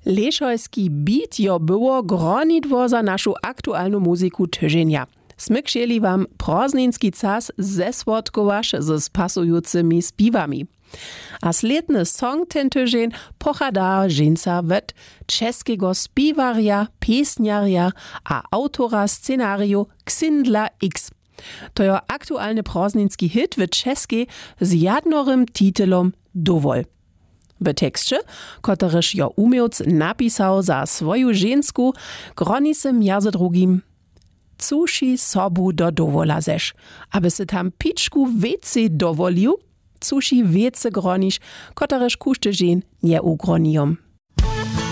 Lešojski beat jo było gronidło za naszą aktualną muzyku tydzienia. Smy chcieli wam prozninski czas zesłodkować z pasującymi śpiwami. A sledny song ten tydzień pochada żeńca wet czeskiego śpiwarja, piesniarja a autora scenariu Ksindla X. To jo aktualny prozninski hit w czeskiej z jednorym titulom Dowol. W tekście, któryż jo umiec napisał za swoją żensku, groni se między drugim cuši sobu do dowola zeš, aby se tam piczku wece dowolił, cuši wece groniš, któryż kuszty żen nie ugroniją.